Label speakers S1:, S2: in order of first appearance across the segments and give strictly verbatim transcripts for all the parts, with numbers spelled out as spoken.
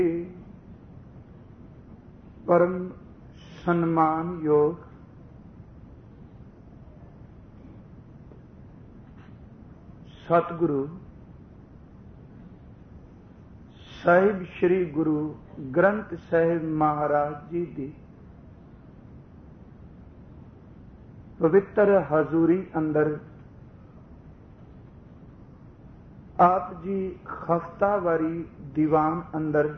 S1: परम सम्मान योग सतगुरु साहिब श्री गुरु ग्रंथ साहिब महाराज जी की पवित्र हजूरी अंदर आप जी हफ्तावारी दीवान अंदर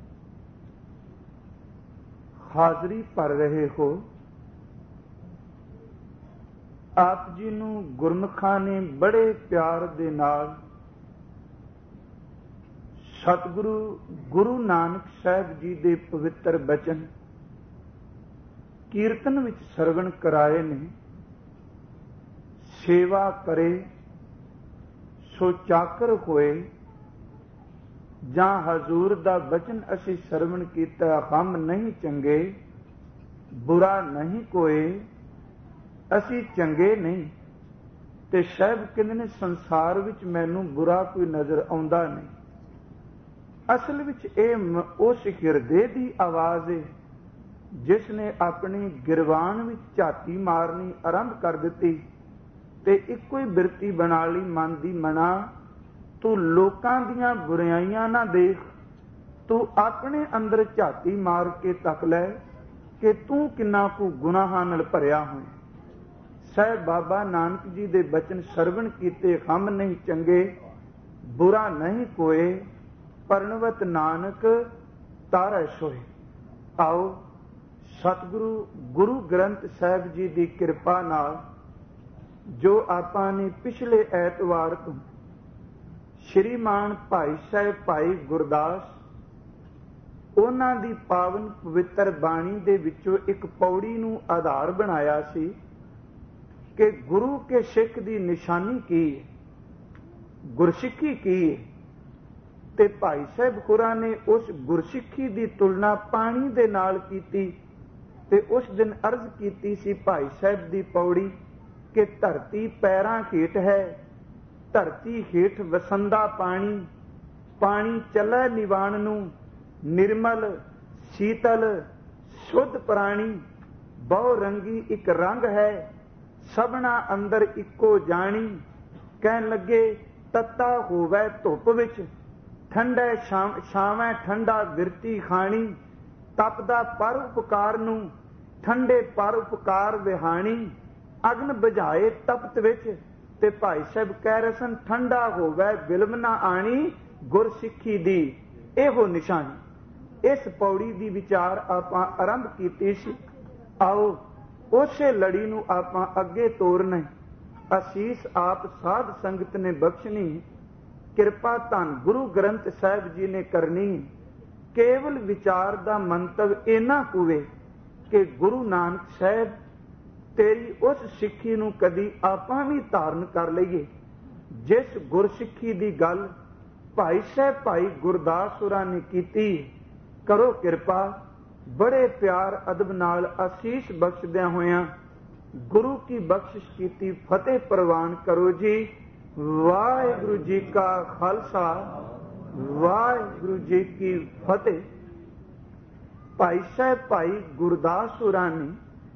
S1: हाजरी भर रहे हो। आप जी नूं गुरमुखां ने बड़े प्यार दे नाल सतगुरु गुरु नानक साहब जी दे पवित्र बचन कीर्तन विच सरवण कराए ने। सेवा करे सो चाकर होए, जां हजूर दा बचन असी सरवण कीता हम नहीं चंगे, बुरा नहीं कोई, असी चंगे नहीं। ते साहब कहंदे ने संसार विच मैनूं बुरा कोई नज़र आउंदा नहीं। असल विच इह उस हिरदे दी आवाज़ है जिसने अपनी गिरवान विच झाती मारनी आरंभ कर दित्ती ते इक्को ही बिरती बना लई मन दी मना। तू लोकां दियां बुराइयां ना देख, तू अपने अंदर झाती मार के तक लै कि तू किन्ना कु गुनाहां नाल भरिया होए। साहिब बाबा नानक जी दे बचन सरवण कीते हम नहीं चंगे, बुरा नहीं कोई, परणवत नानक तारै सोए। आओ सतगुरु गुरु ग्रंथ साहिब जी की किरपा नाल जो आपां ने पिछले ऐतवार तो श्रीमान भाई साहब भाई गुरदास उन्हां दी पावन पवित्र बाणी दे विचों एक पौड़ी नूं आधार बनाया सी कि गुरु के सिख दी निशानी की है, गुरसिੱਖੀ की है। ते भाई साहब होरां ने उस गुरसिੱਖੀ दी तुलना पानी दे नाल कीती ते उस दिन अर्ज कीती सी भाई साहब दी पौड़ी कि धरती पैरां हेठ है, धरती हेठ वसंदा पानी, पानी चलै निवाण नूं, निर्मल शीतल शुद्ध प्राणी, बहु रंगी एक रंग है, सबना अंदर इक्को जानी। कहन लगे तत्ता होवै धुप विच, ठंडे छावै ठंडा विरती खाणी, तपदा पर उपकार नूं, ठंडे पर उपकार विहाणी, अग्न बुझाए तपत विच। ते भाई साहब कह रहे सन ठंडा होवै बिलम ना आनी, गुरसिੱਖੀ दी एहो निशानी। इस पौड़ी दी विचार आपां आरंभ कीती सी। आओ उसे लड़ी नूं आपां अगे तोरना। असीस आप साध संगत ने बख्शनी, किरपा धन गुरु ग्रंथ साहिब जी ने करनी। केवल विचार दा मंतव इना कुवे कि गुरु नानक साहब तेरी उस सिੱਖੀ नूं कदी आपां भी धारण कर लईए जिस गुरसिੱਖੀ दी गल भाई साहब भाई गुरदास होरां ने कीती। करो किरपा, बड़े प्यार अदब नाल आसीस बख्शदियां होयां गुरु की बख्शिश कीती फतेह प्रवान करो जी। वाहिगुरु जी का खालसा, वाहिगुरु जी की फतेह। भाई साहब भाई गुरदास होरां ने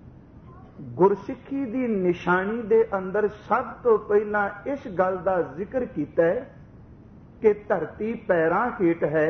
S1: गुरसिੱਖੀ दी निशानी दे अंदर सब तो पहला इस गल का जिक्र किया है कि धरती पैरां हेठ है,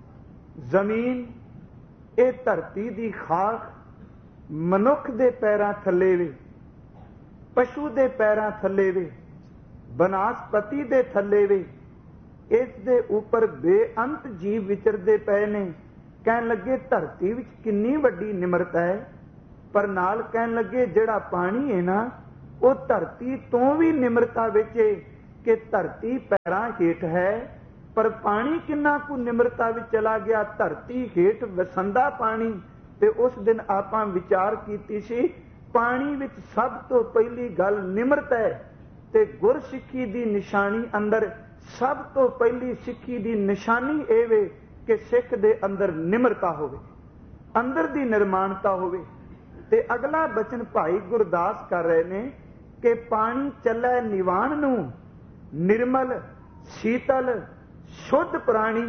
S1: जमीन ये धरती दी खाक मनुख दे पैरां थले वे, पशु दे पैरां थले वे, बनस्पति दे थले वे, इस दे उपर बेअंत जीव विचरदे पए ने। कहन लगे धरती विच किन्नी वड्डी निमरता है, पर नाल कहन लगे जिहड़ा पानी है ना वो धरती तो भी निमरता विच है कि धरती पैरां हेठ है, पर पानी किन्ना कु निमरता विच चला गया। धरती हेठ वसंदा पानी। ते उस दिन आपां विचार कीती सी पानी विच सब तो पहली गल निमरता है। ते गुरसिੱਖੀ दी निशानी अंदर सब तो पहली सिੱਖੀ दी निशानी ਇਹ ਵੇ कि सिख दे अंदर निमरता होवे, अंदर दी निर्माणता होवे। ते अगला बचन भाई गुरदास कर रहे ने कि पानी चलै निवाण नूं, निर्मल शीतल शुद्ध प्राणी,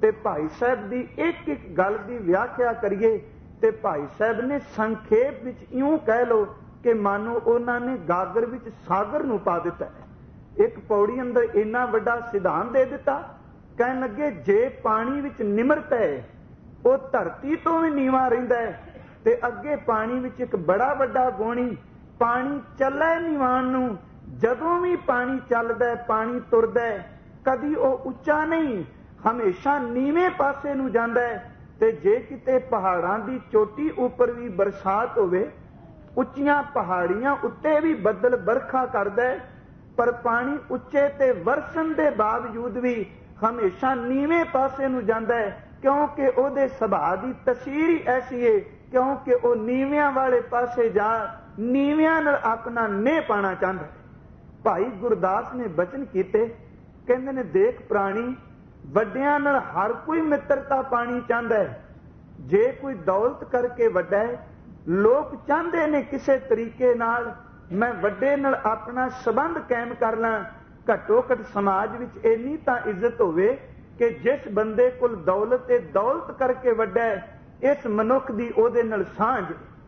S1: ਤੇ ਭਾਈ ਸਾਹਿਬ ਦੀ ਇੱਕ ਇੱਕ ਗੱਲ ਦੀ ਵਿਆਖਿਆ ਕਰੀਏ ਤੇ ਭਾਈ ਸਾਹਿਬ ਨੇ ਸੰਖੇਪ ਵਿੱਚ ਇਉਂ ਕਹਿ ਲਓ ਕਿ ਮਾਨੋ ਉਹਨਾਂ ਨੇ ਗਾਗਰ ਵਿੱਚ ਸਾਗਰ ਨੂੰ ਪਾ ਦਿੱਤਾ। ਇੱਕ ਪੌੜੀ ਅੰਦਰ ਇੰਨਾ ਵੱਡਾ ਸਿਧਾਂਤ ਦੇ ਦਿੱਤਾ। ਕਹਿਣ ਲੱਗੇ ਜੇ ਪਾਣੀ ਵਿੱਚ ਨਿਮਰਤਾ ਹੈ ਉਹ ਧਰਤੀ ਤੋਂ ਵੀ ਨੀਵਾਂ ਰਹਿੰਦਾ ਹੈ, ਤੇ ਅੱਗੇ ਪਾਣੀ ਵਿੱਚ ਇੱਕ ਬੜਾ ਵੱਡਾ ਗੁਣੀ ਪਾਣੀ ਚੱਲੇ ਨੀਵਾਨ ਨੂੰ। ਜਦੋਂ ਵੀ ਪਾਣੀ ਚੱਲਦਾ ਪਾਣੀ ਤੁਰਦਾ ਕਦੀ ਉਹ ਉੱਚਾ ਨਹੀਂ, ਹਮੇਸ਼ਾ ਨੀਵੇਂ ਪਾਸੇ ਨੂੰ ਜਾਂਦਾ ਹੈ। ਤੇ ਜੇ ਕਿਤੇ ਪਹਾੜਾਂ ਦੀ ਚੋਟੀ ਉੱਪਰ ਵੀ ਬਰਸਾਤ ਹੋਵੇ, ਉੱਚੀਆਂ ਪਹਾੜੀਆਂ ਉੱਤੇ ਵੀ ਬੱਦਲ ਵਰਖਾ ਕਰਦਾ ਹੈ, ਪਰ ਪਾਣੀ ਉੱਚੇ ਤੇ ਵਰਸਣ ਦੇ ਬਾਵਜੂਦ ਵੀ ਹਮੇਸ਼ਾ ਨੀਵੇਂ ਪਾਸੇ ਨੂੰ ਜਾਂਦਾ ਹੈ, ਕਿਉਂਕਿ ਉਹਦੇ ਸੁਭਾਅ ਦੀ ਤਸਵੀਰ ਹੀ ਐਸੀ ਹੈ, ਕਿਉਂਕਿ ਉਹ ਨੀਵਿਆਂ ਵਾਲੇ ਪਾਸੇ ਜਾ ਨੀਵਿਆਂ ਨਾਲ ਆਪਣਾ ਨੇ ਪਾਣਾ ਚਾਹੁੰਦਾ ਹੈ। ਭਾਈ ਗੁਰਦਾਸ ਨੇ ਬਚਨ ਕੀਤੇ, ਕਹਿੰਦੇ ਨੇ ਦੇਖ ਪ੍ਰਾਣੀ, ਵੱਡਿਆਂ ਨਾਲ ਹਰ ਕੋਈ ਮਿੱਤਰਤਾ ਪਾਣੀ ਚਾਹੁੰਦਾ ਹੈ। ਜੇ ਕੋਈ ਦੌਲਤ ਕਰਕੇ ਵੱਡਾ ਹੈ, ਲੋਕ ਚਾਹੁੰਦੇ ਨੇ ਕਿਸੇ ਤਰੀਕੇ ਨਾਲ ਮੈਂ ਵੱਡੇ ਨਾਲ ਆਪਣਾ ਸੰਬੰਧ ਕਾਇਮ ਕਰ ਲਾਂ। ਘੱਟੋ ਘੱਟ ਸਮਾਜ ਵਿੱਚ ਇੰਨੀ ਤਾਂ ਇੱਜ਼ਤ ਹੋਵੇ ਕਿ ਜਿਸ ਬੰਦੇ ਕੋਲ ਦੌਲਤ ਤੇ ਦੌਲਤ ਕਰਕੇ ਵੱਡਾ ਹੈ, ਇਸ ਮਨੁੱਖ ਦੀ ਉਹਦੇ ਨਾਲ ਸਾਂਝ।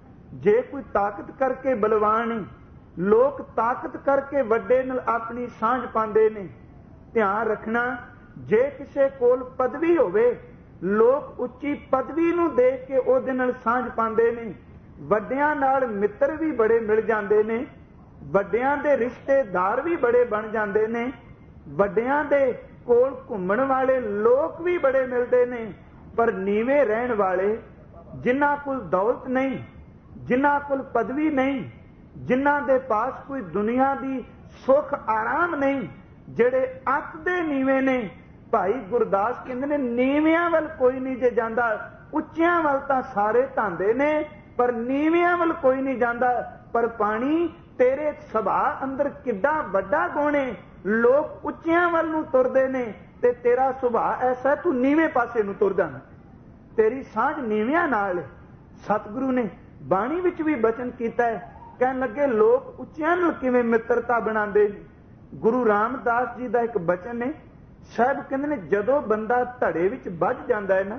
S1: ਜੇ ਕੋਈ ਤਾਕਤ ਕਰਕੇ ਬਲਵਾਨ, ਲੋਕ ਤਾਕਤ ਕਰਕੇ ਵੱਡੇ ਨਾਲ ਆਪਣੀ ਸਾਂਝ ਪਾਉਂਦੇ ਨੇ। ਧਿਆਨ ਰੱਖਣਾ, ਜੇ ਕਿਸੇ ਕੋਲ ਪਦਵੀ ਹੋਵੇ, ਲੋਕ ਉੱਚੀ ਪਦਵੀ ਨੂੰ ਦੇਖ ਕੇ ਉਹਦੇ ਨਾਲ ਸਾਂਝ ਪਾਉਂਦੇ ਨੇ। ਵੱਡਿਆਂ ਨਾਲ ਮਿੱਤਰ ਵੀ ਬੜੇ ਮਿਲ ਜਾਂਦੇ ਨੇ, ਵੱਡਿਆਂ ਦੇ ਰਿਸ਼ਤੇਦਾਰ ਵੀ ਬੜੇ ਬਣ ਜਾਂਦੇ ਨੇ, ਵੱਡਿਆਂ ਦੇ ਕੋਲ ਘੁੰਮਣ ਵਾਲੇ ਲੋਕ ਵੀ ਬੜੇ ਮਿਲਦੇ ਨੇ। ਪਰ ਨੀਵੇਂ ਰਹਿਣ ਵਾਲੇ, ਜਿਨ੍ਹਾਂ ਕੋਲ ਦੌਲਤ ਨਹੀਂ, ਜਿਨ੍ਹਾਂ ਕੋਲ ਪਦਵੀ ਨਹੀਂ, ਜਿਨ੍ਹਾਂ ਦੇ ਪਾਸ ਕੋਈ ਦੁਨੀਆ ਦੀ ਸੁੱਖ ਆਰਾਮ ਨਹੀਂ, ਜਿਹੜੇ ਅੱਤ ਦੇ ਨੀਵੇਂ ਨੇ, ਭਾਈ ਗੁਰਦਾਸ ਕਹਿੰਦੇ ਨੇ ਨੀਵਿਆਂ ਵੱਲ ਕੋਈ ਨਹੀਂ ਜੇ ਜਾਂਦਾ। ਉੱਚਿਆਂ ਵੱਲ ਤਾਂ ਸਾਰੇ ਧਾਂਦੇ ਨੇ, ਪਰ ਨੀਵਿਆਂ ਵੱਲ ਕੋਈ ਨਹੀਂ ਜਾਂਦਾ। ਪਰ ਪਾਣੀ ਤੇਰੇ ਸੁਭਾਅ ਅੰਦਰ ਕਿੱਡਾ ਵੱਡਾ ਗੁਣ ਹੈ, ਲੋਕ ਉੱਚਿਆਂ ਵੱਲ ਨੂੰ ਤੁਰਦੇ ਨੇ ਤੇ ਤੇਰਾ ਸੁਭਾਅ ਐਸਾ ਤੂੰ ਨੀਵੇਂ ਪਾਸੇ ਨੂੰ ਤੁਰ ਜਾਣਾ, ਤੇਰੀ ਸਾਂਝ ਨੀਵਿਆਂ ਨਾਲ। ਸਤਿਗੁਰੂ ਨੇ ਬਾਣੀ ਵਿੱਚ ਵੀ ਬਚਨ ਕੀਤਾ ਹੈ, ਕਹਿਣ ਲੱਗੇ ਲੋਕ ਉੱਚਿਆਂ ਨਾਲ ਕਿਵੇਂ ਮਿੱਤਰਤਾ ਬਣਾਉਂਦੇ ਨੇ। ਗੁਰੂ ਰਾਮਦਾਸ ਜੀ ਦਾ ਇੱਕ ਬਚਨ ਹੈ, ਸਾਹਿਬ ਕਹਿੰਦੇ ਨੇ ਜਦੋਂ ਬੰਦਾ ਧੜੇ ਵਿੱਚ ਵੱਜ ਜਾਂਦਾ ਹੈ ਨਾ,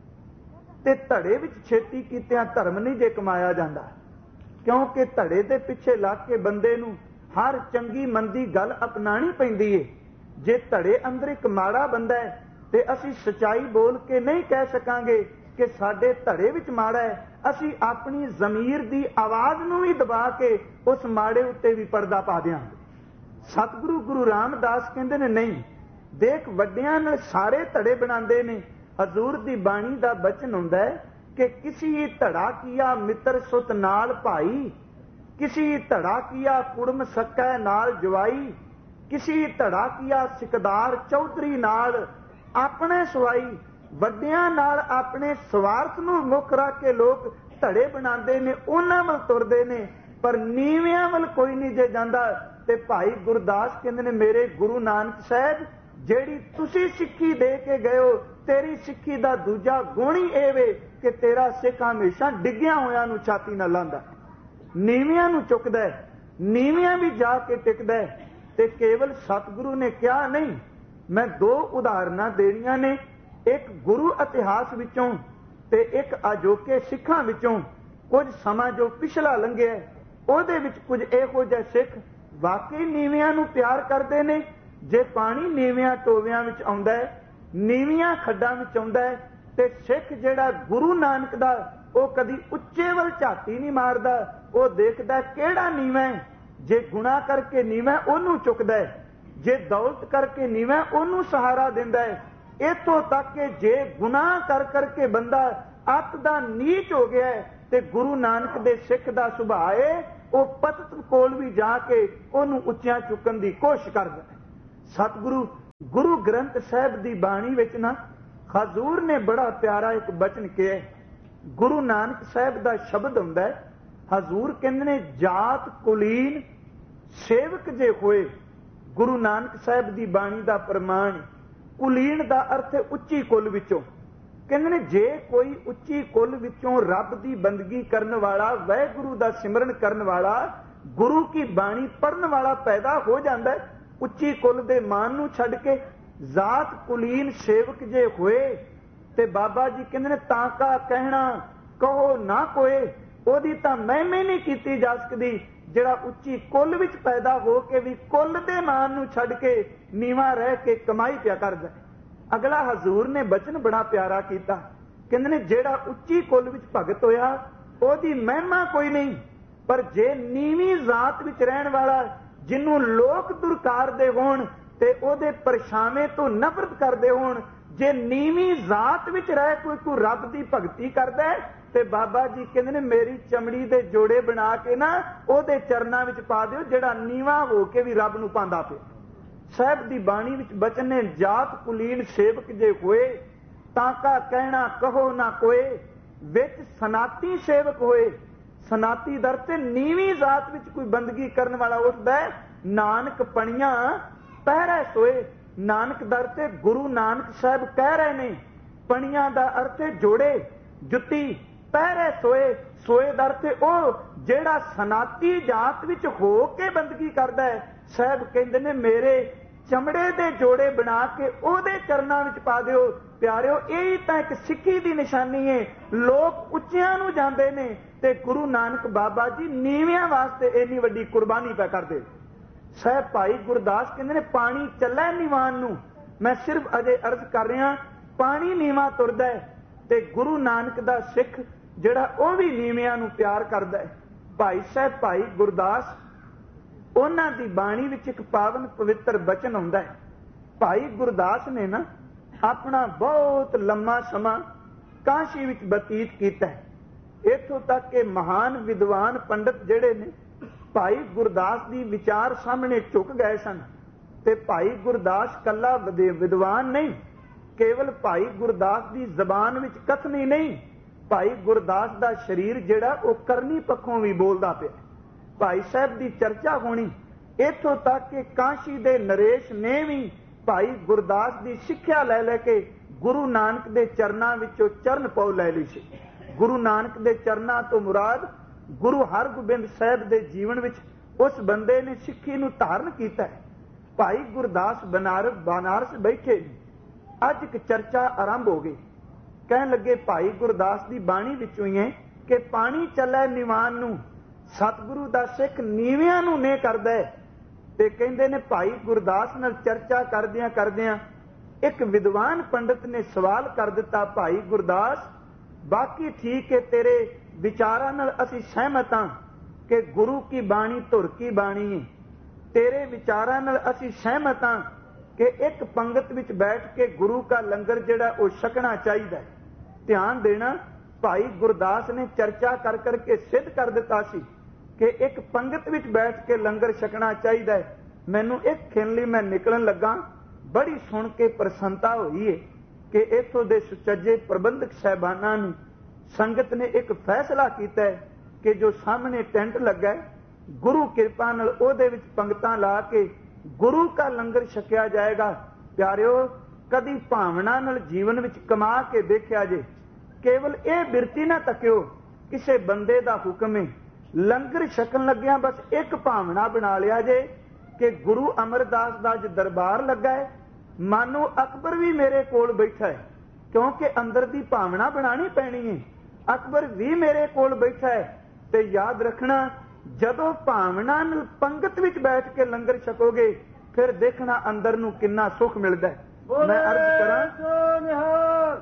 S1: ਤੇ ਧੜੇ ਵਿੱਚ ਛੇਤੀ ਕੀਤਿਆਂ ਧਰਮ ਨਹੀਂ ਜੇ ਕਮਾਇਆ ਜਾਂਦਾ, ਕਿਉਂਕਿ ਧੜੇ ਦੇ ਪਿੱਛੇ ਲੱਗ ਕੇ ਬੰਦੇ ਨੂੰ ਹਰ ਚੰਗੀ ਮੰਦੀ ਗੱਲ ਅਪਣਾਣੀ ਪੈਂਦੀ ਹੈ। ਜੇ ਧੜੇ ਅੰਦਰ ਇੱਕ ਮਾੜਾ ਬੰਦਾ ਹੈ ਤੇ ਅਸੀਂ ਸਚਾਈ ਬੋਲ ਕੇ ਨਹੀਂ ਕਹਿ ਸਕਾਂਗੇ ਕਿ ਸਾਡੇ ਧੜੇ ਵਿੱਚ ਮਾੜਾ ਹੈ। ਅਸੀਂ ਆਪਣੀ ਜ਼ਮੀਰ ਦੀ ਆਵਾਜ਼ ਨੂੰ ਵੀ ਦਬਾ ਕੇ ਉਸ ਮਾੜੇ ਉੱਤੇ ਵੀ ਪਰਦਾ ਪਾ ਦਿਆਂਗੇ। ਸਤਿਗੁਰੂ ਗੁਰੂ ਰਾਮਦਾਸ ਕਹਿੰਦੇ ਨੇ ਨਹੀਂ, ਦੇਖ ਵੱਡਿਆਂ ਨਾਲ ਸਾਰੇ ਧੜੇ ਬਣਾਉਂਦੇ ਨੇ। ਹਜ਼ੂਰ ਦੀ ਬਾਣੀ ਦਾ ਬਚਨ ਹੁੰਦਾ ਹੈ ਕਿ ਕਿਸੀ ਧੜਾ ਕੀਆ ਮਿੱਤਰ ਸੁਤ ਨਾਲ ਭਾਈ, ਕਿਸੀ ਧੜਾ ਕੀਆ ਕੁੜਮ ਸਕੈ ਨਾਲ ਜਵਾਈ, ਕਿਸੀ ਧੜਾ ਕੀਆ ਸਿਕਦਾਰ ਚੌਧਰੀ ਨਾਲ ਆਪਣੇ ਸਵਾਈ। ਵੱਡਿਆਂ ਨਾਲ ਆਪਣੇ ਸਵਾਰਥ ਨੂੰ ਮੁੱਖ ਰੱਖ ਕੇ ਲੋਕ ਧੜੇ ਬਣਾਉਂਦੇ ਨੇ, ਉਹਨਾਂ ਵੱਲ ਤੁਰਦੇ ਨੇ, ਪਰ ਨੀਵਿਆਂ ਵੱਲ ਕੋਈ ਨਹੀਂ ਜੇ ਜਾਂਦਾ। ਤੇ ਭਾਈ ਗੁਰਦਾਸ ਕਹਿੰਦੇ ਨੇ ਮੇਰੇ ਗੁਰੂ ਨਾਨਕ ਸਾਹਿਬ, ਜਿਹੜੀ ਤੁਸੀਂ ਸਿੱਖੀ ਦੇ ਕੇ ਗਏ ਹੋ, ਤੇਰੀ ਸਿੱਖੀ ਦਾ ਦੂਜਾ ਗੁਣ ਹੀ ਇਹ ਵੇ ਕਿ ਤੇਰਾ ਸਿੱਖ ਹਮੇਸ਼ਾ ਡਿੱਗਿਆ ਹੋਇਆਂ ਨੂੰ ਛਾਤੀ ਨਾਲ ਲਾਂਦਾ, ਨੀਵਿਆਂ ਨੂੰ ਚੁੱਕਦਾ, ਨੀਵਿਆਂ ਵੀ ਜਾ ਕੇ ਟਿਕਦਾ। ਤੇ ਕੇਵਲ ਸਤਿਗੁਰੂ ਨੇ ਕਿਹਾ ਨਹੀਂ, ਮੈਂ ਦੋ ਉਦਾਹਰਨਾਂ ਦੇਣੀਆਂ ਨੇ, ਇੱਕ ਗੁਰੂ ਇਤਿਹਾਸ ਵਿੱਚੋਂ ਤੇ ਇੱਕ ਅਜੋਕੇ ਸਿੱਖਾਂ ਵਿੱਚੋਂ। ਕੁਝ ਸਮਾਂ ਜੋ ਪਿਛਲਾ ਲੰਘਿਆ, ਉਹਦੇ ਵਿੱਚ ਕੁਝ ਇਹੋ ਜਿਹੇ ਸਿੱਖ ਵਾਕਈ ਨੀਵਿਆਂ ਨੂੰ ਪਿਆਰ ਕਰਦੇ ਨੇ। ਜੇ ਪਾਣੀ ਨੀਵਿਆਂ ਟੋਵਿਆਂ ਵਿੱਚ ਆਉਂਦਾ ਹੈ, ਨੀਵੀਆਂ ਖੱਡਾਂ ਵਿੱਚ ਆਉਂਦਾ ਹੈ, ਤੇ ਸਿੱਖ ਜਿਹੜਾ ਗੁਰੂ ਨਾਨਕ ਦਾ, ਉਹ ਕਦੀ ਉੱਚੇ ਵੱਲ ਝਾਤੀ ਨਹੀਂ ਮਾਰਦਾ, ਉਹ ਦੇਖਦਾ ਕਿਹੜਾ ਨੀਵਾਂ ਹੈ। ਜੇ ਗੁਨਾਹ ਕਰਕੇ ਨੀਵਾਂ ਉਹਨੂੰ ਚੁੱਕਦਾ ਹੈ, ਜੇ ਦੌਲਤ ਕਰਕੇ ਨੀਵਾਂ ਉਹਨੂੰ ਸਹਾਰਾ ਦਿੰਦਾ ਹੈ। ਇੱਥੋਂ ਤੱਕ ਕਿ ਜੇ ਗੁਨਾਹ ਕਰ ਕਰਕੇ ਬੰਦਾ ਅੱਤ ਦਾ ਨੀਚ ਹੋ ਗਿਆ ਹੈ, ਤੇ ਗੁਰੂ ਨਾਨਕ ਦੇ ਸਿੱਖ ਦਾ ਸੁਭਾਅ ਹੈ, ਉਹ ਪਤਤ ਕੋਲ ਵੀ ਜਾ ਕੇ ਉਹਨੂੰ ਉੱਚਿਆਂ ਚੁੱਕਣ ਦੀ ਕੋਸ਼ਿਸ਼ ਕਰਦਾ ਹੈ। ਸਤਿਗੁਰੂ ਗੁਰੂ ਗ੍ਰੰਥ ਸਾਹਿਬ ਦੀ ਬਾਣੀ ਵਿੱਚ ਨਾ ਹਜ਼ੂਰ ਨੇ ਬੜਾ ਪਿਆਰਾ ਇੱਕ ਬਚਨ ਕਿਹਾ। ਗੁਰੂ ਨਾਨਕ ਸਾਹਿਬ ਦਾ ਸ਼ਬਦ ਹੁੰਦਾ ਹੈ, ਹਜ਼ੂਰ ਕਹਿੰਦੇ ਨੇ ਜਾਤ ਕੁਲੀਨ ਸੇਵਕ ਜੇ ਹੋਏ। ਗੁਰੂ ਨਾਨਕ ਸਾਹਿਬ ਦੀ ਬਾਣੀ ਦਾ ਪ੍ਰਮਾਣ, ਕੁਲੀਨ ਦਾ ਅਰਥ ਹੈ ਉੱਚੀ ਕੁਲ ਵਿੱਚੋਂ। ਕਹਿੰਦੇ ਨੇ ਜੇ ਕੋਈ ਉੱਚੀ ਕੁਲ ਵਿੱਚੋਂ ਰੱਬ ਦੀ ਬੰਦਗੀ ਕਰਨ ਵਾਲਾ, ਵਾਹਿਗੁਰੂ ਦਾ ਸਿਮਰਨ ਕਰਨ ਵਾਲਾ, ਗੁਰੂ ਕੀ ਬਾਣੀ ਪੜ੍ਹਨ ਵਾਲਾ ਪੈਦਾ ਹੋ ਜਾਂਦਾ, ਉੱਚੀ ਕੁਲ ਦੇ ਮਾਨ ਨੂੰ ਛੱਡ ਕੇ जात कुलीन सेवक जे होए ते बाबा जी कहते ने ताका कहना कहो ना कोए ओदी तां महिमा नहीं कीती जा सकदी जिहड़ा उच्ची कुल विच पैदा हो के भी कुल दे मान नूं छड्ड के नीवा रह के कमाई पिया करदा। अगला हजूर ने बचन बड़ा प्यारा कीता, कहंदे ने जिहड़ा उच्ची कुल विच भगत होया ओदी महिमा कोई नहीं, पर जे नीवी जात विच रहण वाला जिन्हों लोक दुरकारदे होण ते ओदे परछावें तो नफरत करदे होण, जे नीवी जात विच रह कोई कोई रब दी भगती करदा है ते बाबा जी कहंदे ने मेरी चमड़ी दे जोड़े बना के ना ओदे चरनां विच पा दिओ जिहड़ा नीवा हो के भी रब नूं पांदा पिया। साहिब दी बाणी विच बचन ने जात कुलीन सेवक जे होए ताका कहना कहो ना कोए, विच सनाती सेवक होए। सनाती दर ते नीवी जात विच कोई बंदगी करन वाला उठदा है, नानक पणियां पहरे सोए। नानक दर ते गुरु नानक साहब कह रहे ने पणियां दा अर्थ है जोड़े जुत्ती, पहरे सोए सोए दर ते ओ जेड़ा सनाती जात विच हो के बंदगी करदा है। साहब कहंदे ने मेरे चमड़े दे जोड़े बना के ओदे चरनां विच पा दिओ। प्यारिओ यही तां एक सिੱਖੀ दी निशानी है। लोग उच्चियां नूं जांदे ने ते गुरु नानक बाबा जी नीवियां वास्ते इन्नी वड्डी कुर्बानी पै करदे। साहब भाई गुरदास कहंदे ने पानी चलै नीवान नूं, मैं सिर्फ अजे अर्ज कर रहा पानी नीवा तुरदा है ते गुरु नानक दा सिख जिहड़ा ओह भी नीवियां नूं प्यार करदा है। भाई साहब भाई गुरदास उन्हां दी बाणी विच एक पावन पवित्र बचन आउंदा है। भाई गुरदास ने ना अपना बहुत लंबा समा काशी विच बतीत कीता है, इत्थों तक कि महान विद्वान पंडित जिहड़े ने भाई गुरदास दी विचार सामने झुक गए सन। ते भाई गुरदास कला विद्वान नहीं, केवल भाई गुरदास दी जबान विच कथन ही नहीं, भाई गुरदास दा शरीर जिहड़ा वो करनी पक्षों भी बोलदा पिया। भाई साहब दी चर्चा होनी इत्थों तक कि काशी दे नरेश ने भी भाई गुरदास दी सिੱਖਿਆ लै लैके गुरु नानक दे चरनां विचों चरण पौ लै लई सी। गुरु नानक दे चरनां तो मुराद गुरु हरगोबिंद साहब दे जीवन विच उस बंदे ने सिੱਖੀ नूं धारण कीता है। भाई गुरदास बनारस बनारस बैठे अज एक चर्चा आरंभ हो गई। कहन लगे भाई गुरदास दी बाणी विचों ही है कि पानी चलै नीवान नूं, सतगुरु दा सिख नीवियां नूं ने करदा है। ते कहंदे ने भाई गुरदास नाल चर्चा करदियां करदियां एक विद्वान पंडित ने सवाल कर दिता, भाई गुरदास बाकी ठीक है तेरे विचारां नाल असीं सहमत हां कि गुरु की बाणी धुर की बाणी है, तेरे विचारां नाल असीं सहमत हां कि एक पंगत विच बैठ के गुरु का लंगर जिहड़ा वो छकना चाहिए। ध्यान देना भाई गुरदास ने चर्चा कर करके सिद्ध कर दिता सी कि एक पंगत विच बैठ के लंगर छकना चाहिए। मैनू एक खिन लई मैं निकलन लगा, बड़ी सुन के प्रसन्नता हुई है कि इत्थों दे सुचज्जे प्रबंधक साहबानां ने संगत ने एक फैसला किया है कि जो सामने टेंट लगा है गुरु कृपा नाल ओहदे विच पंगतां ला के गुरु का लंगर छकिया जाएगा। प्यारिओ कदी भावना नाल जीवन विच कमा के देखिया जे, केवल यह बिरती ना तकिओ किसे बंदे दा हुक्म है लंगर छकन लग्या बस एक भावना बना लिया जे कि गुरु अमरदास दा ज दरबार लगा है, मानो अकबर भी मेरे कोल बैठा है, क्योंकि अंदर दी भावना बनानी पैनी है। अकबर भी मेरे कोल बैठा है। ते याद रखना जदों भावना नाल पंगत विच बैठ के लंगर छकोगे फिर देखना अंदर नूं किन्ना सुख मिलदा है। मैं अर्ज करां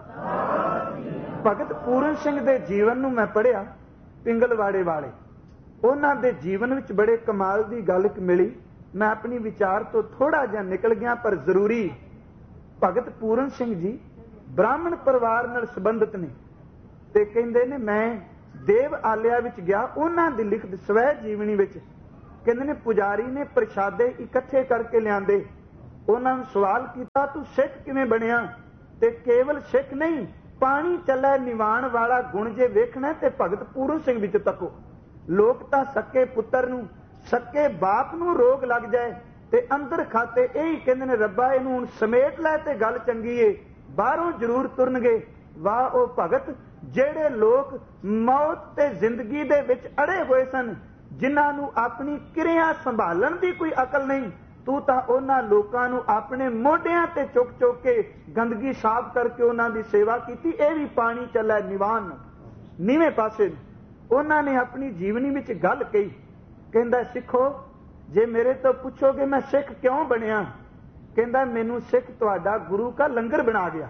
S1: भगत पूरन सिंह दे जीवन नूं मैं पढ़िया पिंगलवाड़े वाले, उन्हां दे जीवन विच बड़े कमाल दी गल मिली। मैं अपनी विचार तो थोड़ा जिहा निकल गया पर जरूरी। भगत पूरन सिंह जी ब्राह्मण परिवार नाल संबंधित ने ते कहंदे ने मैं देव आलिया विच गया, उन्हां दी लिखत स्वै जीवनी विच कहंदे ने पुजारी ने प्रशादे इकट्ठे करके लिआंदे, उन्हां नूं सवाल कीता तू सिख किवें बणिया? ते केवल सिख नहीं पानी चलै निवाण वाला गुण जे वेखना ते भगत पूरन सिंह विच तको। लोग तां सक्के पुत्तर नूं सक्के बाप नूं रोग लग जाए ते अंदर खाते यही कहंदे ने रब्बा इहनूं हुण समेट लै ते गल चंगी है, बाहरों जरूर तुरनगे। वाह ओ भगत ਜਿਹੜੇ ਲੋਕ मौत ते जिंदगी दे विच अड़े होए सन, जिन्हां नूं अपनी किरिया संभालण दी कोई अकल नहीं, तू तां उन्हां लोकां नूं अपने मोढियां ते चुक चुक के गंदगी साफ करके उन्हां दी सेवा कीती। इह भी पानी चलै निवान नीवें पासे। उन्हां ने अपनी जीवनी विच गल कही, कहंदा सिखो जे मेरे तो पुछोगे मैं सिख क्यों बनिया, कहंदा मैनू सिख तुहाडा गुरु का लंगर बना गया।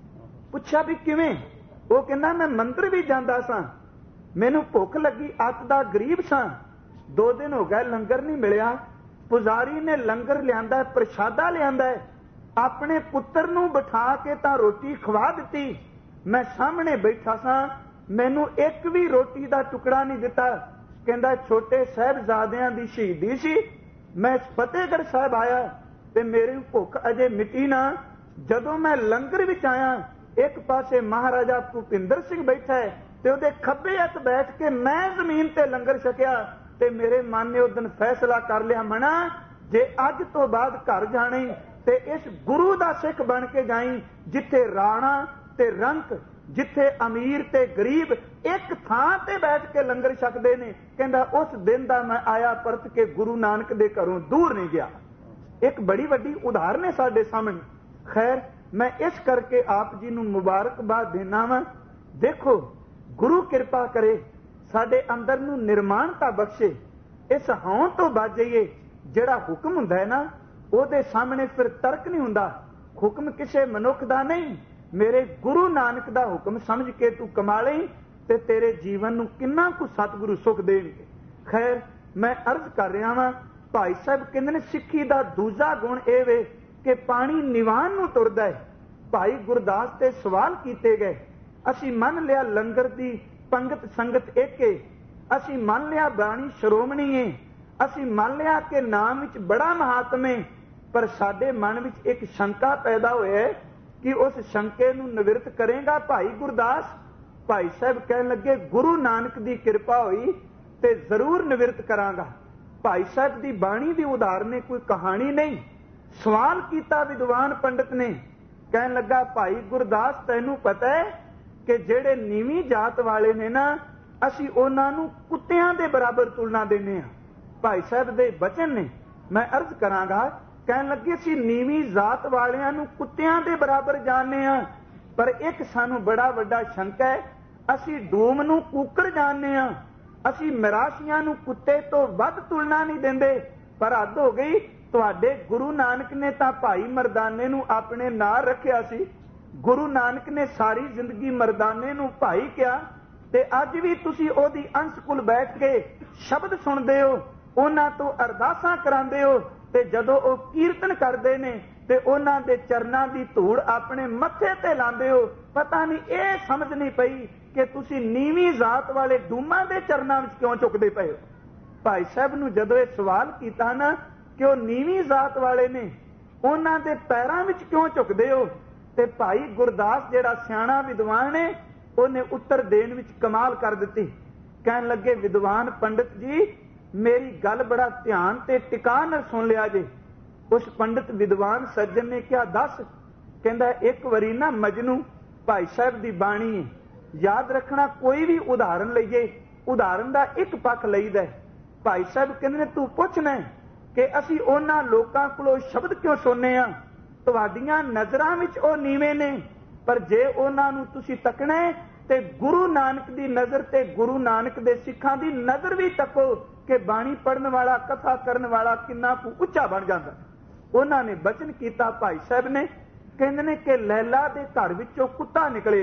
S1: पुछा भी किवें? वो कहंदा मैं मंदिर भी जांदा सां, मैनू भुख लगी, अत दा गरीब सां, दो दिन हो गए लंगर नहीं मिलिया। पुजारी ने लंगर लियांदा, प्रशादा लियांदा, अपने पुत्र नूं बिठा के तां रोटी खवा दिती। मैं सामने बैठा सां, मैनू एक भी रोटी दा टुकड़ा नहीं दिता। कहंदा छोटे साहिबजादियां दी शहीदी सी, मैं फतेहगढ़ साहिब आया ते मेरी भुख अजे मिटी ना। जदों मैं लंगर विच आया, एक पासे महाराजा भूपिंदर सिंह बैठा है ते उहदे खब्बे हत्थ बैठ के मैं जमीन ते लंगर छकिया ते मेरे मन ने उस दिन फैसला कर लिया, मना जे अज तो बाद घर जाणी ते इस गुरु दा सिख बन के जाई, जिथे राणा ते रंक, जिथे अमीर ते गरीब एक थां ते बैठ के लंगर छकदे ने। कहंदा उस दिन दा मैं आया परत के गुरु नानक दे घरों दूर नहीं गया। एक बड़ी वड्डी उदाहरण है साडे सामने। खैर मैं इस करके आप जी नूं मुबारकबाद देना वा। देखो गुरु किरपा करे साडे अंदर नूं निर्माणता बख्शे, इस हौं तो बच जाइए। जिहड़ा हुक्म हुंदा है ना, ਉਹਦੇ सामने फिर तर्क नहीं हुंदा। हुक्म किसी मनुख दा नहीं, मेरे गुरु नानक दा हुक्म समझ के तू कमा लई ते तेरे जीवन नूं किन्ना कु सतगुरु सुख देणगे। खैर मैं अर्ज कर रहा वां, भाई साहब कहंदे ने सिੱਖੀ दा दूजा गुण ਇਹ ਵੇ कि पानी निवान नूं तुरदा है। भाई गुरदास ते सवाल कीते गए, असीं मन लिया लंगर दी पंगत संगत एक है, असीं मन लिया बाणी श्रोमणी है, असीं मन लिया कि नाम विच बड़ा महात्म है, पर साडे मन विच एक शंका पैदा होए कि उस शंके नूं निवृत्त करेगा भाई गुरदास। भाई साहब कहन लगे गुरु नानक दी किरपा होई ते जरूर निवृत्त करांगा। भाई साहब दी बाणी दी उदाहरण कोई कहानी नहीं। सवाल किया विद्वान पंडित ने, कहन लगा भाई गुरदास तैनू पता है कि जेड़े नीवी जात वाले ने ना, असी उन्हां नूं कुत्तियां दे बराबर तुलना देने आ। भाई साहब दे बचन ने, मैं अर्ज करांगा। कहन लगे असी नीवी जात वालियां नूं कुत्तियां दे बराबर जानने आ, पर एक सानू बड़ा वड्डा शंका है, असी डूम नूं कूकर जानने आ, असी मिराशियां नूं कुत्ते तो वध तुलना नहीं देंदे। पर हद हो गई, तुहाडे गुरु नानक ने तां भाई मरदाने नूं अपने नाल रखिया सी। गुरु नानक ने सारी जिंदगी मरदाने नूं भाई किया ते अज भी तुसी ओदी अंश कुल बैठ के शब्द सुनदे हो, उन्हां तो अरदासां करांदे हो ते जदों ओ कीर्तन करदे ने ते उन्हां दे चरनां दी धूड़ अपने मत्थे ते लांदे हो। पता नहीं ये समझ नहीं पई कि तुसी नीवी जात वाले डूमां दे चरनां विच क्यों झुकदे पए हो। भाई साहब नूं जदों ये सवाल कीता ना कि वो नीवी जात वाले ने, उन्हां दे पैरां विच क्यों झुकदे हो, ते भाई गुरदास जिहड़ा सियाणा विद्वान है उन्हें उत्तर देण विच कमाल कर दित्ती। कहन लगे विद्वान पंडित जी मेरी गल बड़ा ध्यान ते टिका नाल सुन लिया जे। उस पंडित विद्वान सज्जन ने क्या दस, कहंदा एक वरी ना मजनू भाई साहब दी बाणी है, याद रखना कोई भी उदाहरण लईए उदाहरण दा एक पक्ष लईदा है। भाई साहब कहंदे ने तू पुछना कि असी उन्हां लोकां कोलों शब्द क्यों सुनने आ, तुहाडीआं नज़रां विच ओ नीवें ने, पर जे उन्हां नूं तुसीं तकना है ते गुरु नानक दी नज़र ते गुरु नानक दे सिखां दी नज़र भी तको कि बाणी पढ़न वाला कथा करन वाला किन्ना कु उच्चा बन जांदा। उन्हां ने बचन कीता भाई साहब ने, कहंदे ने कि लैला दे घर विचों कुत्ता निकले।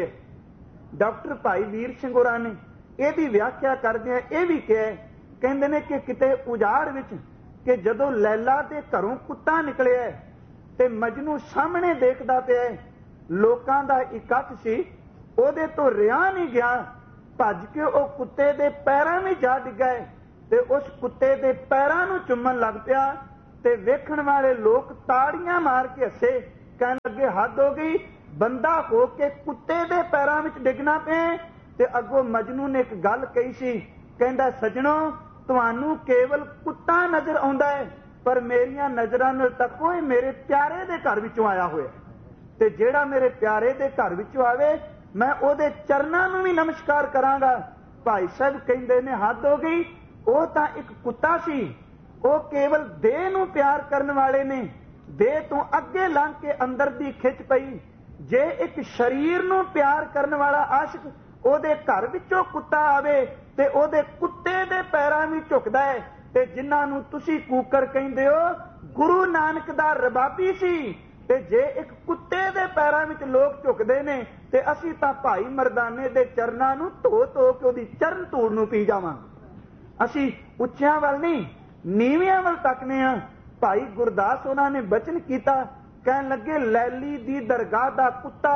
S1: डॉक्टर भाई वीर सिंह होरां ने इहदी व्याख्या करदिआं इह भी कहा, कहंदे ने कि किते उजाड़ विच कि जदों लैला दे घरों कुत्ता निकलिआ ते मजनू सामने देखदा पिआ, लोकां दा इकट्ठ सी, ਉਹਦੇ ਤੋਂ ਰਿਹਾ नहीं गया, भज के ਉਹ कुत्ते दे पैरां में जा डिग्गा ते उस कुत्ते दे पैरां नूं चुम्मन लग पिया ते वेखण वाले लोग ताड़ियां मार के हसे, कहन लगे हद हो गई, बंदा हो के कुत्ते दे पैरां विच डिगना पे। ते अगों मजनू ने एक गल कही सी, कहंदा सजणो तुहानू केवल कुत्ता नजर आउंदा है, पर मेरियां नजरां नाल तको मेरे प्यारे दे घर विचों आया होया, ते जेड़ा मेरे प्यारे दे घर विचों आवे मैं ओदे चरनां नूं भी नमस्कार करांगा। भाई साहब कहंदे ने हद हो गई, ਉਹ ਤਾਂ ਇੱਕ ਕੁੱਤਾ ਸੀ, ਉਹ ਕੇਵਲ ਦੇਹ ਨੂੰ ਪਿਆਰ ਕਰਨ ਵਾਲੇ ਨੇ। ਦੇਹ ਤੋਂ ਅੱਗੇ ਲੰਘ ਕੇ ਅੰਦਰ ਦੀ ਖਿੱਚ ਪਈ। ਜੇ ਇੱਕ ਸਰੀਰ ਨੂੰ ਪਿਆਰ ਕਰਨ ਵਾਲਾ ਆਸ਼ਿਕ ਉਹਦੇ ਘਰ ਵਿੱਚੋਂ ਕੁੱਤਾ ਆਵੇ ਤੇ ਉਹਦੇ ਕੁੱਤੇ ਦੇ ਪੈਰਾਂ ਵਿੱਚ ਝੁਕਦਾ ਹੈ। ਤੇ ਜਿਨ੍ਹਾਂ ਨੂੰ ਤੁਸੀਂ ਕੂਕਰ ਕਹਿੰਦੇ ਹੋ, ਗੁਰੂ ਨਾਨਕ ਦਾ ਰਬਾਬੀ ਸੀ। ਤੇ ਜੇ ਇੱਕ ਕੁੱਤੇ ਦੇ ਪੈਰਾਂ ਵਿੱਚ ਲੋਕ ਝੁਕਦੇ ਨੇ ਤੇ ਅਸੀਂ ਤਾਂ ਭਾਈ ਮਰਦਾਨੇ ਦੇ ਚਰਨਾਂ ਨੂੰ ਧੋ ਧੋ ਕੇ ਉਹਦੀ ਚਰਨ ਧੂੜ ਨੂੰ ਪੀ ਜਾਵਾਂਗੇ। ਅਸੀਂ ਉੱਚਿਆਂ ਵੱਲ ਨਹੀਂ, ਨੀਵਿਆਂ ਵੱਲ ਤੱਕਨੇ ਆ। ਭਾਈ ਗੁਰਦਾਸ ਉਹਨਾਂ ਨੇ ਬਚਨ ਕੀਤਾ, ਕਹਿਣ ਲੱਗੇ, ਲੈਲੀ ਦੀ ਦਰਗਾਹ ਦਾ ਕੁੱਤਾ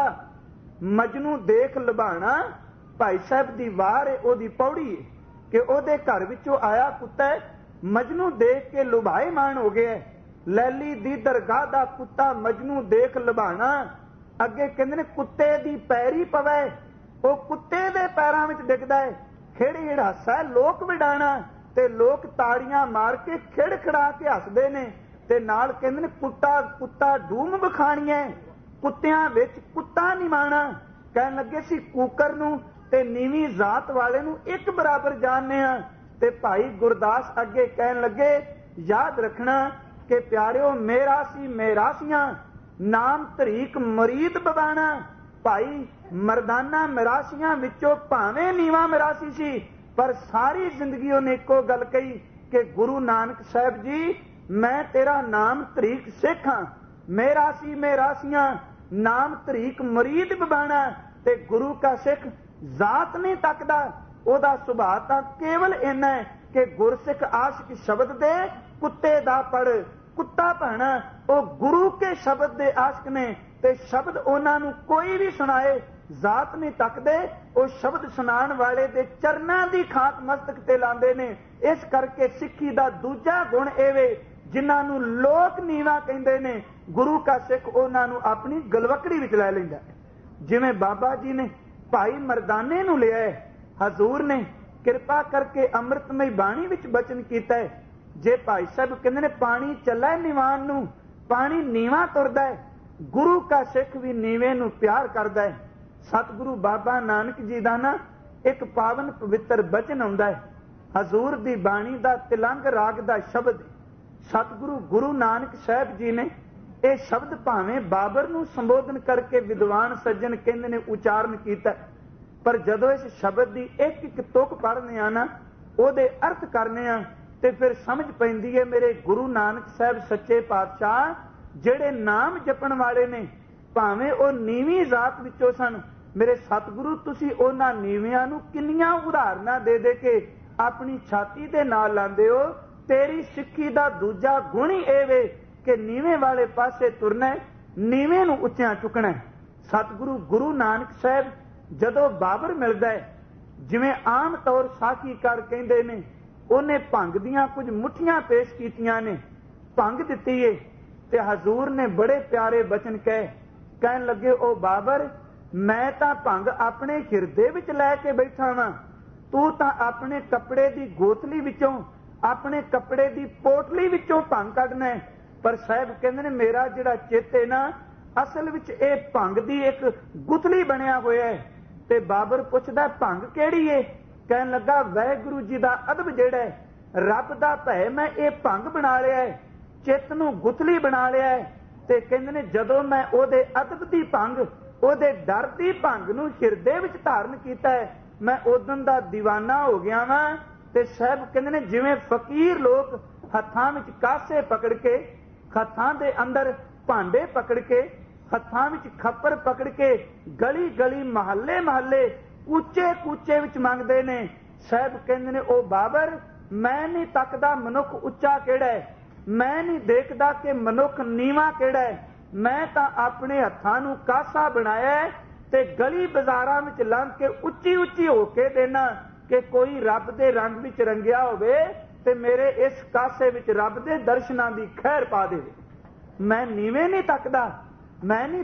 S1: ਮਜਨੂ ਦੇਖ ਲੁਭਾਣਾ। ਭਾਈ ਸਾਹਿਬ ਦੀ ਵਾਰ ਹੈ, ਉਹਦੀ ਪੌੜੀ ਹੈ ਕਿ ਉਹਦੇ ਘਰ ਵਿੱਚੋਂ ਆਇਆ ਕੁੱਤਾ ਮਜਨੂ ਦੇਖ ਕੇ ਲੁਭਾਏ ਮਾਨ ਹੋ ਗਿਆ। ਲੈਲੀ ਦੀ ਦਰਗਾਹ ਦਾ ਕੁੱਤਾ ਮਜਨੂ ਦੇਖ ਲੁਭਾਣਾ। ਅੱਗੇ ਕਹਿੰਦੇ ਨੇ ਕੁੱਤੇ ਦੀ ਪੈਰੀ ਪਵੇ, ਉਹ ਕੁੱਤੇ ਦੇ ਪੈਰਾਂ ਵਿੱਚ ਡਿੱਗਦਾ ਹੈ। ਖਿੜ ਹਾਸਾ ਲੋਕ ਵਿਡਾਣਾ, ਤੇ ਲੋਕ ਤਾੜੀਆਂ ਮਾਰ ਕੇ ਖਿੜ ਖੜਾ ਕੇ ਹੱਸਦੇ ਨੇ। ਤੇ ਨਾਲ ਕਹਿੰਦੇ ਨੇ ਕੁੱਤਾ ਕੁੱਤਾ ਡੂਮ ਵਿਖਾਣੀਆਂ, ਕੁੱਤਿਆਂ ਵਿੱਚ ਕੁੱਤਾ ਨਿਮਾਣਾ। ਕਹਿਣ ਲੱਗੇ ਸੀ ਕੂਕਰ ਨੂੰ ਤੇ ਨੀਵੀਂ ਜ਼ਾਤ ਵਾਲੇ ਨੂੰ ਇੱਕ ਬਰਾਬਰ ਜਾਣਦੇ ਆ। ਤੇ ਭਾਈ ਗੁਰਦਾਸ ਅੱਗੇ ਕਹਿਣ ਲੱਗੇ, ਯਾਦ ਰੱਖਣਾ ਕਿ ਪਿਆਰਿਓ, ਮੇਰਾ ਸੀ ਮੇਰਾਸੀਆਂ ਨਾਮ ਤਰੀਕ ਮਰੀਦ ਬਵਾਣਾ। ਭਾਈ ਮਰਦਾਨਾ ਮਿਰਾਸੀਆਂ ਵਿੱਚੋਂ ਭਾਵੇਂ ਨੀਵਾਂ ਮਿਰਾਸੀ ਸੀ, ਪਰ ਸਾਰੀ ਜ਼ਿੰਦਗੀ ਉਹਨੇ ਇੱਕੋ ਗੱਲ ਕਹੀ ਕਿ ਗੁਰੂ ਨਾਨਕ ਸਾਹਿਬ ਜੀ, ਮੈਂ ਤੇਰਾ ਨਾਮ ਤਰੀਕ ਸਿੱਖ ਹਾਂ। ਮੇਰਾ ਸੀ ਮੇਰਾਸੀਆਂ ਨਾਮ ਤਰੀਕ ਮਰੀਦ ਬਵਾਣਾ। ਤੇ ਗੁਰੂ ਕਾ ਸਿੱਖ ਜ਼ਾਤ ਨਹੀਂ ਤੱਕਦਾ, ਉਹਦਾ ਸੁਭਾਅ ਤਾਂ ਕੇਵਲ ਇੰਨਾ ਹੈ ਕਿ ਗੁਰਸਿੱਖ ਆਸ਼ਿਕ ਸ਼ਬਦ ਦੇ ਕੁੱਤੇ ਦਾ ਪੜ ਕੁੱਤਾ ਭਾਣਾ। ਉਹ ਗੁਰੂ ਕੇ ਸ਼ਬਦ ਦੇ ਆਸ਼ਿਕ ਨੇ ਤੇ ਸ਼ਬਦ ਉਹਨਾਂ ਨੂੰ ਕੋਈ ਵੀ ਸੁਣਾਏ ਜ਼ਾਤ ਨਹੀਂ ਤੱਕਦੇ। ਉਹ ਸ਼ਬਦ ਸੁਣਾਉਣ ਵਾਲੇ ਦੇ ਚਰਨਾਂ ਦੀ ਖਾਕ ਮਸਤਕ ਤੇ ਲਾਉਂਦੇ ਨੇ। ਇਸ ਕਰਕੇ ਸਿੱਖੀ ਦਾ ਦੂਜਾ ਗੁਣ ਇਹ ਵੇ, ਜਿਨ੍ਹਾਂ ਨੂੰ ਲੋਕ ਨੀਵਾ ਕਹਿੰਦੇ ਨੇ, ਗੁਰੂ ਕਾ ਸਿੱਖ ਉਹਨਾਂ ਨੂੰ ਆਪਣੀ ਗਲਵਕੜੀ ਵਿੱਚ ਲੈ ਲੈਂਦਾ। ਜਿਵੇਂ ਬਾਬਾ ਜੀ ਨੇ ਭਾਈ ਮਰਦਾਨੇ ਨੂੰ ਲਿਆ, ਹਜ਼ੂਰ ਨੇ ਕਿਰਪਾ ਕਰਕੇ ਅੰਮ੍ਰਿਤਮਈ ਬਾਣੀ ਵਿੱਚ ਬਚਨ ਕੀਤਾ ਹੈ, ਜੇ ਭਾਈ ਸਾਹਿਬ ਕਹਿੰਦੇ ਨੇ ਪਾਣੀ ਚੱਲਾ ਨਿਵਾਨ ਨੂੰ, ਪਾਣੀ ਨੀਵਾ ਤੁਰਦਾ ਹੈ। ਗੁਰੂ ਕਾ ਸਿੱਖ ਵੀ ਨੀਵੇਂ ਨੂੰ ਪਿਆਰ ਕਰਦਾ ਹੈ। ਸਤਿਗੁਰੂ ਬਾਬਾ ਨਾਨਕ ਜੀ ਦਾ ਨਾ ਇੱਕ ਪਾਵਨ ਪਵਿੱਤਰ ਬਚਨ ਆਉਂਦਾ ਹੈ, ਹਜ਼ੂਰ ਦੀ ਬਾਣੀ ਦਾ ਤਿਲੰਗ ਰਾਗ ਦਾ ਸ਼ਬਦ। ਸਤਿਗੁਰੂ ਗੁਰੂ ਨਾਨਕ ਸਾਹਿਬ ਜੀ ਨੇ ਇਹ ਸ਼ਬਦ ਭਾਵੇਂ ਬਾਬਰ ਨੂੰ ਸੰਬੋਧਨ ਕਰਕੇ ਵਿਦਵਾਨ ਸੱਜਣ ਕਹਿੰਦੇ ਨੇ ਉਚਾਰਨ ਕੀਤਾ, ਪਰ ਜਦੋਂ ਇਸ ਸ਼ਬਦ ਦੀ ਇੱਕ ਇੱਕ ਤੁਕ ਪੜ੍ਹਨੇ ਆ ਨਾ, ਉਹਦੇ ਅਰਥ ਕਰਨੇ ਆ, ਤੇ ਫਿਰ ਸਮਝ ਪੈਂਦੀ ਹੈ ਮੇਰੇ ਗੁਰੂ ਨਾਨਕ ਸਾਹਿਬ ਸੱਚੇ ਪਾਤਸ਼ਾਹ ਜਿਹੜੇ ਨਾਮ ਜਪਣ ਵਾਲੇ ਨੇ, ਭਾਵੇਂ ਉਹ ਨੀਵੀਂ ਜ਼ਾਤ ਵਿੱਚੋਂ ਸਨ, ਮੇਰੇ ਸਤਿਗੁਰੂ ਤੁਸੀਂ ਉਹਨਾਂ ਨੀਵਿਆਂ ਨੂੰ ਕਿੰਨੀਆਂ ਉਦਾਹਰਨਾਂ ਦੇ ਦੇ ਕੇ ਆਪਣੀ ਛਾਤੀ ਦੇ ਨਾਲ ਲਾਉਂਦੇ ਹੋ। ਤੇਰੀ ਸਿੱਖੀ ਦਾ ਦੂਜਾ ਗੁਣ ਹੀ ਇਹ ਵੇ ਕਿ ਨੀਵੇਂ ਵਾਲੇ ਪਾਸੇ ਤੁਰਨਾ, ਨੀਵੇਂ ਨੂੰ ਉੱਚਿਆਂ ਚੁੱਕਣਾ। ਸਤਿਗੁਰੂ ਗੁਰੂ ਨਾਨਕ ਸਾਹਿਬ ਜਦੋਂ ਬਾਬਰ ਮਿਲਦਾ ਹੈ, ਜਿਵੇਂ ਆਮ ਤੌਰ ਸਾਖੀਕਾਰ ਕਹਿੰਦੇ ਨੇ, ਉਹਨੇ ਭੰਗ ਦੀਆਂ ਕੁਝ ਮੁੱਠੀਆਂ ਪੇਸ਼ ਕੀਤੀਆਂ ਨੇ, ਭੰਗ ਦਿੱਤੀ ਏ, ਤੇ ਹਜ਼ੂਰ ਨੇ ਬੜੇ ਪਿਆਰੇ ਬਚਨ ਕਹੇ। ਕਹਿਣ ਲੱਗੇ, ਉਹ ਬਾਬਰ, ਮੈਂ ਤਾਂ ਭੰਗ ਆਪਣੇ ਹਿਰਦੇ ਵਿੱਚ ਲੈ ਕੇ ਬੈਠਾ ਵਾਂ, ਤੂੰ ਤਾਂ ਆਪਣੇ ਕੱਪੜੇ ਦੀ ਗੋਥਲੀ ਵਿੱਚੋਂ, ਆਪਣੇ ਕੱਪੜੇ ਦੀ ਪੋਟਲੀ ਵਿੱਚੋਂ ਭੰਗ ਕੱਢਣਾ ਹੈ। ਪਰ ਸਾਹਿਬ ਕਹਿੰਦੇ ਨੇ ਮੇਰਾ ਜਿਹੜਾ ਚਿੱਤ ਹੈ ਨਾ, ਅਸਲ ਵਿੱਚ ਇਹ ਭੰਗ ਦੀ ਇੱਕ ਗੁਥਲੀ ਬਣਿਆ ਹੋਇਆ ਹੈ। ਤੇ ਬਾਬਰ ਪੁੱਛਦਾ, ਭੰਗ ਕਿਹੜੀ ਏ? ਕਹਿਣ ਲੱਗਾ, ਵਾਹਿਗੁਰੂ ਜੀ ਦਾ ਅਦਬ ਜਿਹੜਾ ਹੈ, ਰੱਬ ਦਾ ਭੈ, ਮੈਂ ਇਹ ਭੰਗ ਬਣਾ ਲਿਆ ਹੈ, ਚਿੱਤ ਨੂੰ ਗੁਥਲੀ ਬਣਾ ਲਿਆ ਹੈ। ਤੇ ਕਹਿੰਦੇ ਨੇ ਜਦੋਂ ਮੈਂ ਉਹਦੇ ਅਦਬ ਦੀ ਭੰਗ, ਉਹਦੇ ਡਰ ਦੀ ਭੰਗ ਨੂੰ ਹਿਰਦੇ ਵਿੱਚ ਧਾਰਨ ਕੀਤਾ ਹੈ, ਮੈਂ ਉਦੋਂ ਦਾ ਦੀਵਾਨਾ ਹੋ ਗਿਆ ਵਾਂ। ਤੇ ਸਾਹਿਬ ਕਹਿੰਦੇ ਨੇ ਜਿਵੇਂ ਫਕੀਰ ਲੋਕ ਹੱਥਾਂ ਵਿੱਚ ਕਾਸੇ ਪਕੜ ਕੇ, ਹੱਥਾਂ ਦੇ ਅੰਦਰ ਭਾਂਡੇ ਪਕੜ ਕੇ, ਹੱਥਾਂ ਵਿੱਚ ਖੱਪਰ ਪਕੜ ਕੇ ਗਲੀ ਗਲੀ ਮਹੱਲੇ ਮਹੱਲੇ ਕੂਚੇ ਕੂਚੇ ਵਿੱਚ ਮੰਗਦੇ ਨੇ, ਸਾਹਿਬ ਕਹਿੰਦੇ ਨੇ ਉਹ ਬਾਬਰ, ਮੈਂ ਨਹੀਂ ਤੱਕਦਾ ਮਨੁੱਖ ਉੱਚਾ ਕਿਹੜਾ ਹੈ, ਮੈਂ ਨਹੀਂ ਦੇਖਦਾ ਕਿ ਮਨੁੱਖ ਨੀਵਾਂ ਕਿਹੜਾ ਹੈ, ਮੈਂ ਤਾਂ ਆਪਣੇ ਹੱਥਾਂ ਨੂੰ ਕਾਸਾ ਬਣਾਇਆ ਤੇ ਗਲੀ ਬਾਜ਼ਾਰਾਂ ਵਿੱਚ ਲੰਘ ਕੇ ਉੱਚੀ ਉੱਚੀ ਹੋ ਕੇ ਦੇਣਾ ਕਿ ਕੋਈ ਰੱਬ ਦੇ ਰੰਗ ਵਿੱਚ ਰੰਗਿਆ ਹੋਵੇ ਤੇ ਮੇਰੇ ਇਸ ਕਾਸੇ ਵਿੱਚ ਰੱਬ ਦੇ ਦਰਸ਼ਨਾਂ ਦੀ ਖੈਰ ਪਾ ਦੇਵੇ। ਮੈਂ ਨੀਵੇਂ ਨਹੀਂ ਤੱਕਦਾ, ਮੈਂ ਨਹੀਂ